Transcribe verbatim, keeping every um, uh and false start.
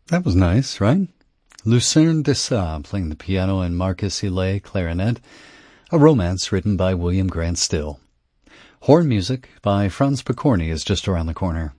That was nice, right? Lucerne de Sable playing the piano and Marcus Hillet clarinet. A romance written by William Grant Still. Horn music by Franz Picorni is just around the corner.